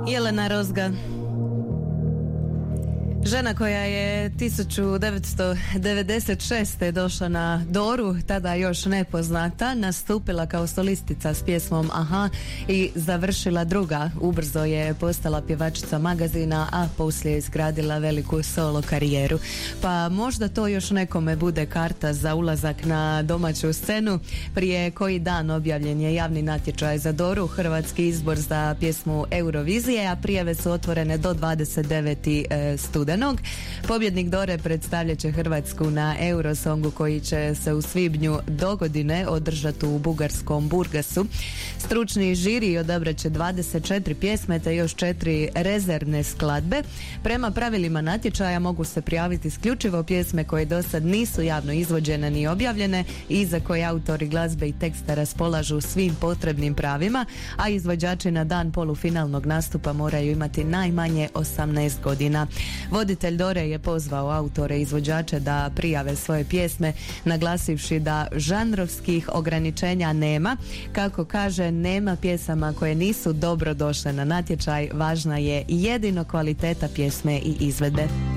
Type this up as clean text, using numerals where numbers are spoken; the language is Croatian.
Jelena Rozga, žena koja je 1996. došla na Doru, tada još nepoznata, nastupila kao solistica s pjesmom Aha i završila druga. Ubrzo je postala pjevačica magazina, a poslije izgradila veliku solo karijeru. Pa možda to još nekome bude karta za ulazak na domaću scenu. Prije koji dan objavljen je javni natječaj za Doru, hrvatski izbor za pjesmu Eurovizije, a prijave su otvorene do 29. studenog. Pobjednik Dore predstavljat će Hrvatsku na Eurosongu koji će se u svibnju dogodine održati u bugarskom Burgasu. Stručni žiri odabrat će 24 pjesme te još 4 rezervne skladbe. Prema pravilima natječaja mogu se prijaviti isključivo pjesme koje do sad nisu javno izvođene ni objavljene i za koje autori glazbe i teksta raspolažu svim potrebnim pravima, a izvođači na dan polufinalnog nastupa moraju imati najmanje 18 godina. Voditelj Dore je pozvao autore i izvođače da prijave svoje pjesme, naglasivši da žanrovskih ograničenja nema. Kako kaže, nema pjesama koje nisu dobro došle na natječaj, važna je jedino kvaliteta pjesme i izvedbe.